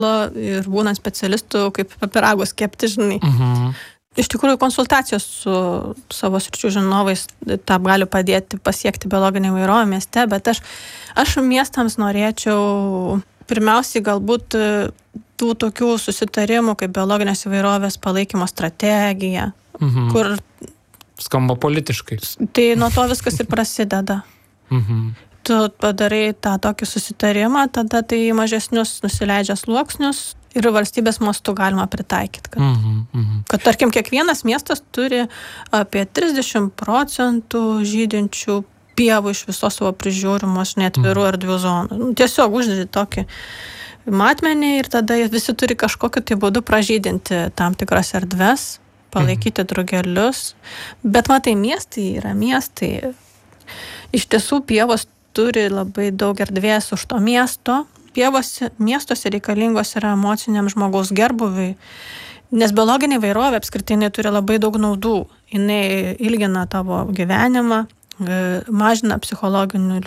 ir būnant specialistų, kaip pyragos kepti, žinai. Iš tikrųjų, konsultacijos su savo sričių žinovais tą gali padėti pasiekti biologinį įvairovę mieste, bet aš miestams norėčiau pirmiausiai galbūt tų tokių susitarimų, kaip biologinės įvairovės palaikymo strategija, kur... Skamba politiškai. Tai nuo to viskas ir prasideda. Tu padarai tą tokį susitarimą, tada tai mažesnius nusileidžia sluoksnius ir valstybės mastu galima pritaikyti. Kad tarkim, kiekvienas miestas turi apie 30% žydinčių pievų iš visos savo prižiūrimos netvirų erdvių zonų. Tiesiog uždedi tokį matmenį ir tada visi turi kažkokiu tai būdu pražydinti tam tikras erdves, palaikyti drugelius. Bet matai, miestai yra miestai. Iš tiesų pievos turi labai daug erdvės už to miesto. Miestuose reikalingos yra emociniam žmogaus gerbuviui, nes biologinė įvairovė apskritai turi labai daug naudų. Jinai ilgina tavo gyvenimą, mažina psichologinių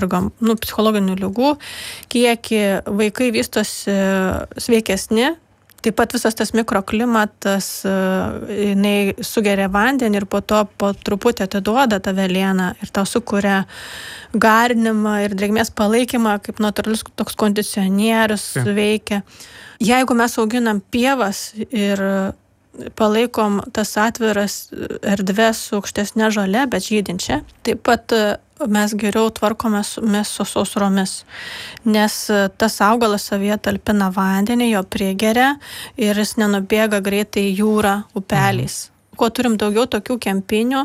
ligų kiekį, vaikai vystosi sveikesni. Taip pat visas tas mikroklimatas, jinai sugeria vandenį ir po to po truputį atiduoda tą velėną ir tau sukuria garinimą ir drėgmės palaikymą, kaip natūralus toks kondicionierius veikia. Jeigu mes auginam pievas ir palaikom tas atviras erdves su aukštesne žole, bet žydinčia, taip pat mes geriau tvarkomės su sausromis, nes tas augalas savyje talpina vandenį, jo prigeria ir jis nenubėga greitai jūrą upeliais. Kuo turim daugiau tokių kempinių,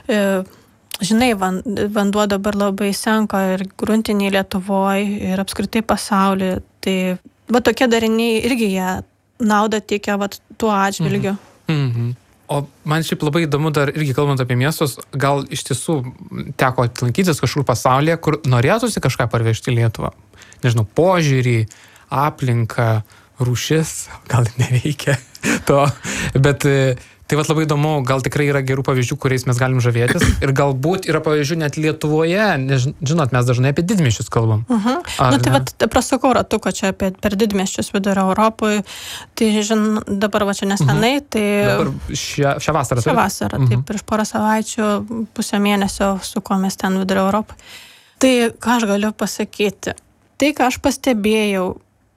žinai, vanduo dabar labai senka ir gruntiniai Lietuvoje ir apskritai pasaulyje, tai tokie dariniai irgi jie naudą teikia tuo atžvilgiu. O man šiaip labai įdomu dar irgi kalbant apie miestus, gal iš tiesų teko lankytis kažkur pasaulyje, kur norėtųsi kažką parvežti į Lietuvą. Nežinau, požiūrį, aplinką, rūšis, gal nereikia to, bet tai labai įdomu, gal tikrai yra gerų pavyzdžių, kuriais mes galim žavėtis ir galbūt yra pavyzdžių net Lietuvoje, žinot, mes dažnai apie didmiesčius kalbam. Prasakau ratuką čia per didmiesčius vidurio Europoje, tai dabar čia nesenai, tai... Dabar šią vasarą. Šią vasarą, tai prieš porą savaičių, pusę mėnesio sukomės ten vidurio Europoje. Tai ką aš galiu pasakyti? Tai, ką aš pastebėjau,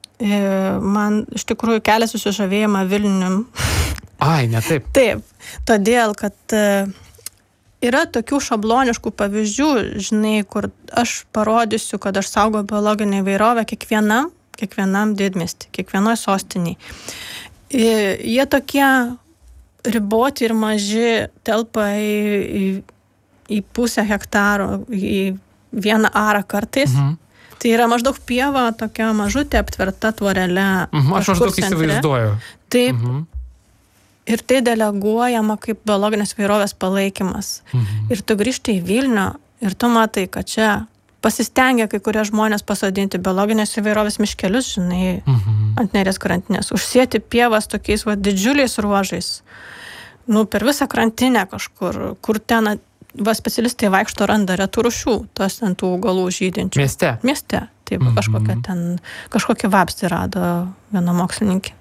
man iš tikrųjų kelia susižavėjimą Vilnium. Ai, ne taip. Taip, todėl, kad yra tokių šabloniškų pavyzdžių, žinai, kur aš parodysiu, kad aš saugau biologinę įvairovę kiekvienam didmiestį, kiekvienoj sostiniai. Jie tokie riboti ir maži, telpa į pusę hektaro, į 1 arą kartais. Tai yra maždaug pieva tokia mažutė aptverta tvorele. Aš maždaug įsivaizduoju. Taip. Ir tai deleguojama kaip biologinės įvairovės palaikymas. Ir tu grįžti į Vilnių ir tu matai, kad čia pasistengia kai kurie žmonės pasodinti biologinės įvairovės miškelius, žinai, ant Neries krantinės, užsėti pievas tokiais didžiuliais ruožais. Per visą krantinę kažkur, kur ten specialistai vaikšto randa retų rūšių, tos ant tų augalų žydinčių. Mieste. Taip, kažkokie vabzdį rado viena mokslininkė.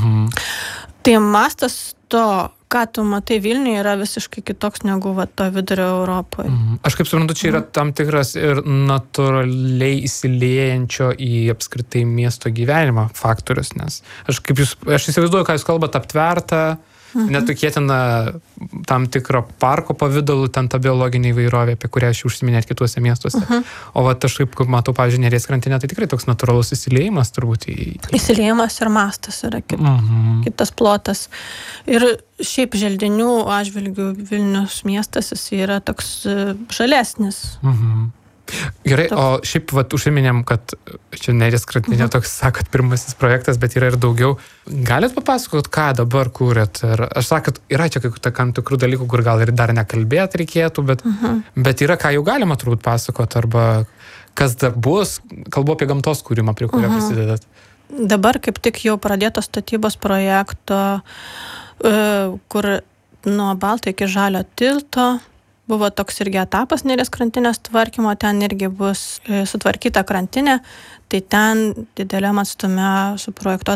Tai mastas to, ką tu matai Vilniuje, yra visiškai kitoks negu to vidurio Europoje. Aš kaip suprantu, čia yra tam tikras ir natūraliai įsiliejančio į apskritai miesto gyvenimą faktorius, nes aš įsivaizduoju, ką jūs kalbate, aptverta, netukėtina tam tikro parko pavidalu, ten ta biologinė įvairovė, apie kurią aš užsiminėt kituose miestuose. O aš kaip matau, pavyzdžiui, Neries krantinė, tai tikrai toks natūralus įsiliejimas turbūt Įsiliejimas ir mastas yra kitas plotas. Ir šiaip želdinių atžvilgių Vilnius miestas, jis yra toks žalesnis. Gerai, o šiaip užsiminėm, kad čia Neries krantinė toks, sakot, pirmasis projektas, bet yra ir daugiau. Galit papasakot, ką dabar kūrėt? Aš sakot, yra čia kam tikrų dalykų, kur gal ir dar nekalbėt reikėtų, bet yra, ką jau galima turbūt pasakot, arba kas dar bus, kalbu apie gamtos kūrimą, prie kurio prisidedat. Dabar kaip tik jau pradėto statybos projekto, kur nuo Balto iki Žalio tilto buvo toks irgi etapas Neries krantinės tvarkymo, ten irgi bus sutvarkyta krantinė, tai ten dideliam atstume suprojektuota